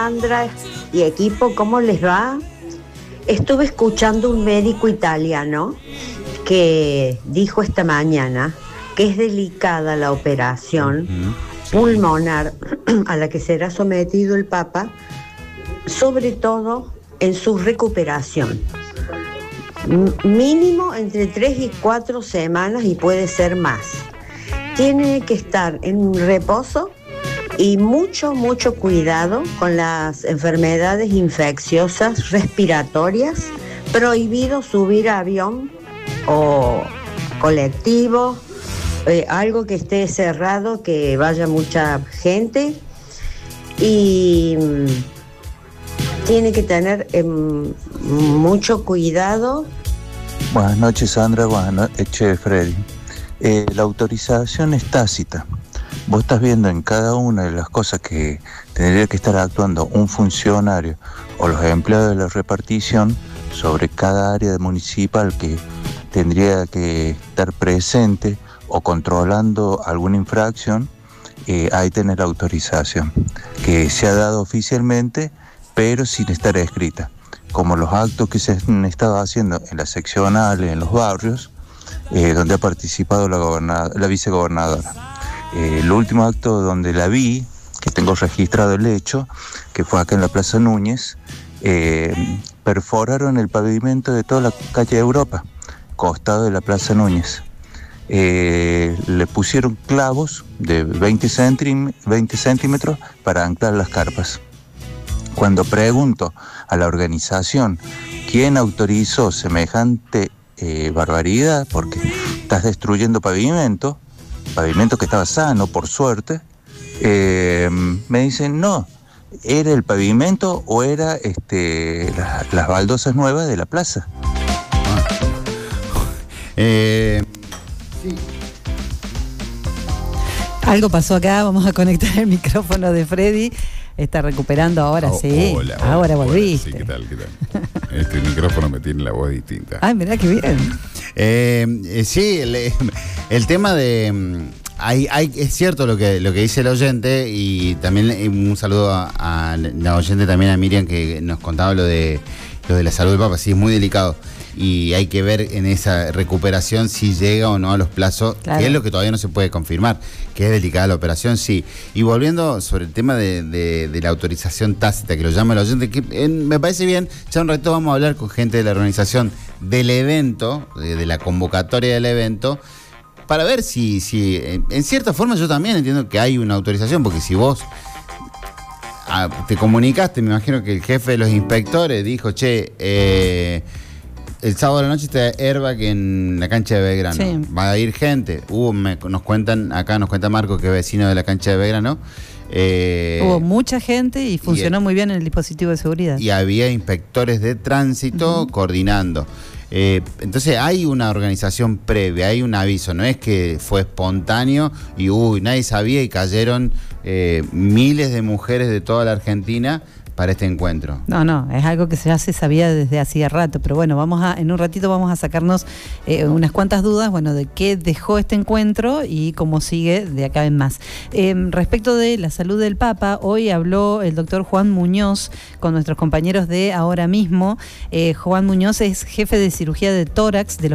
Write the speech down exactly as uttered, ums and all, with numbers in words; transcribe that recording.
Sandra y equipo, ¿cómo les va? Estuve escuchando un médico italiano que dijo esta mañana que es delicada la operación uh-huh. pulmonar a la que será sometido el Papa, sobre todo en su recuperación. Mínimo entre tres y cuatro semanas y puede ser más. Tiene que estar en reposo y mucho, mucho cuidado con las enfermedades infecciosas respiratorias. Prohibido subir a avión o colectivo, eh, algo que esté cerrado, que vaya mucha gente. Y mm, tiene que tener eh, mucho cuidado. Buenas noches, Sandra. Buenas noches, Freddy. Eh, la autorización es tácita. Vos estás viendo en cada una de las cosas que tendría que estar actuando un funcionario o los empleados de la repartición sobre cada área municipal que tendría que estar presente o controlando alguna infracción, eh, ahí tenés la autorización, que se ha dado oficialmente, pero sin estar escrita. Como los actos que se han estado haciendo en las seccionales, en los barrios, eh, donde ha participado la, gobernadora, la vicegobernadora. Eh, el último acto donde la vi, que tengo registrado el hecho, que fue acá en la Plaza Núñez, eh, perforaron el pavimento de toda la calle Europa, costado de la Plaza Núñez. Eh, le pusieron clavos de veinte centímetros para anclar las carpas. Cuando pregunto a la organización quién autorizó semejante eh, barbaridad, porque estás destruyendo pavimento, pavimento que estaba sano, por suerte, eh, me dicen, no, ¿era el pavimento o era este, la, las baldosas nuevas de la plaza? Eh, sí. Algo pasó acá, vamos a conectar el micrófono de Freddy. Está recuperando ahora, oh, sí. Hola, hola, ahora volviste. Hola, sí, ¿qué tal? ¿Qué tal? Este micrófono me tiene la voz distinta. Ay, mirá qué bien. Eh, eh, sí, el, el tema de... Hay, hay, es cierto lo que, lo que dice el oyente, y también un saludo a, a la oyente, también a Miriam, que nos contaba lo de, lo de la salud del Papa. Sí, es muy delicado. Y hay que ver en esa recuperación si llega o no a los plazos, claro, que es lo que todavía no se puede confirmar, que es delicada la operación, sí. Y volviendo sobre el tema de, de, de la autorización tácita, que lo llama el oyente, que eh, me parece bien, ya un rato vamos a hablar con gente de la organización del evento, de, de la convocatoria del evento, para ver si, si en, en cierta forma yo también entiendo que hay una autorización, porque si vos ah, te comunicaste, me imagino que el jefe de los inspectores dijo, che, eh... el sábado de la noche está airbag en la cancha de Belgrano. Sí. Va a ir gente. Hubo, me, nos cuentan, acá nos cuenta Marco, que es vecino de la cancha de Belgrano. Eh, Hubo mucha gente y funcionó y, muy bien el dispositivo de seguridad. Y había inspectores de tránsito uh-huh. coordinando. Eh, entonces hay una organización previa, hay un aviso. No es que fue espontáneo y uy, nadie sabía y cayeron eh, miles de mujeres de toda la Argentina para este encuentro. No, no, es algo que ya se sabía desde hacía rato, pero bueno, vamos a, en un ratito vamos a sacarnos eh, unas cuantas dudas, bueno, de qué dejó este encuentro y cómo sigue de acá en más. Eh, respecto de la salud del Papa, hoy habló el doctor Juan Muñoz con nuestros compañeros de Ahora Mismo. Eh, Juan Muñoz es jefe de cirugía de tórax de los